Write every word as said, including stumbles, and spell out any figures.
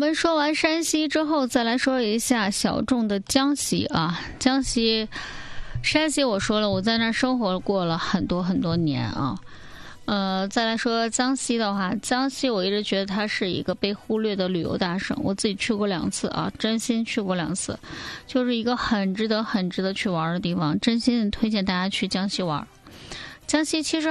们说完山西之后，再来说一下小众的江西啊。江西、山西我说了，我在那儿生活过了很多很多年啊。呃，再来说江西的话，江西我一直觉得它是一个被忽略的旅游大省，我自己去过两次啊，真心去过两次，就是一个很值得、很值得去玩的地方，真心推荐大家去江西玩。江西其实